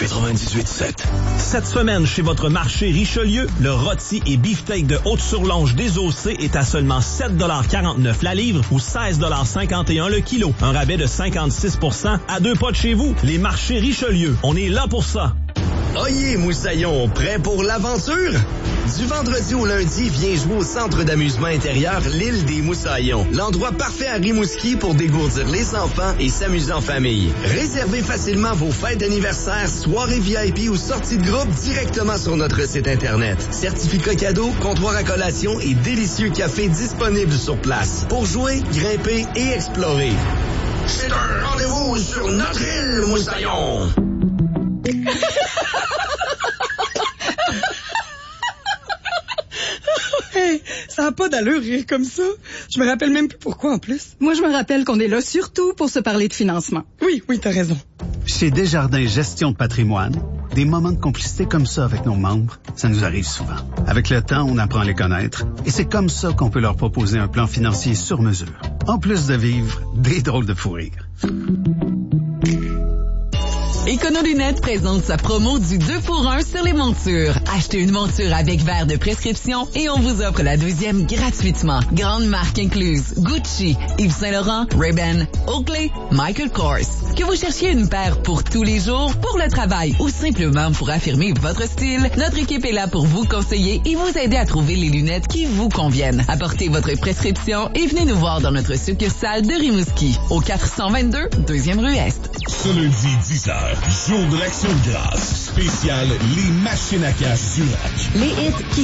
98.7. Cette semaine, chez votre marché Richelieu, le rôti et beefsteak de Haute-Surlonge désossé est à seulement 7,49$ la livre ou 16,51$ le kilo. Un rabais de 56% à 2 pas de chez vous. Les marchés Richelieu, on est là pour ça. Oyez, Moussaillon, prêt pour l'aventure? Du vendredi au lundi, viens jouer au centre d'amusement intérieur l'île des Moussaillons. L'endroit parfait à Rimouski pour dégourdir les enfants et s'amuser en famille. Réservez facilement vos fêtes d'anniversaire, soirées VIP ou sorties de groupe directement sur notre site Internet. Certificat cadeau, comptoir à collation et délicieux café disponibles sur place. Pour jouer, grimper et explorer. C'est un rendez-vous sur notre île, Moussaillon! Hey, ça n'a pas d'allure rire comme ça. Je me rappelle même plus pourquoi en plus. Moi, je me rappelle qu'on est là surtout pour se parler de financement. Oui, t'as raison. Chez Desjardins Gestion de patrimoine, des moments de complicité comme ça avec nos membres, ça nous arrive souvent. Avec le temps, on apprend à les connaître et c'est comme ça qu'on peut leur proposer un plan financier sur mesure. En plus de vivre des drôles de fou rire. Éconolunettes présente sa promo du 2 pour 1 sur les montures. Achetez une monture avec verre de prescription et on vous offre la deuxième gratuitement. Grandes marques incluses Gucci, Yves Saint-Laurent, Ray-Ban, Oakley, Michael Kors. Que vous cherchiez une paire pour tous les jours, pour le travail ou simplement pour affirmer votre style, notre équipe est là pour vous conseiller et vous aider à trouver les lunettes qui vous conviennent. Apportez votre prescription et venez nous voir dans notre succursale de Rimouski, au 422 2e rue Est. Ce lundi 10h, jour de l'Action de grâce, spécial Les Machines à cash du Lac. Les hits qui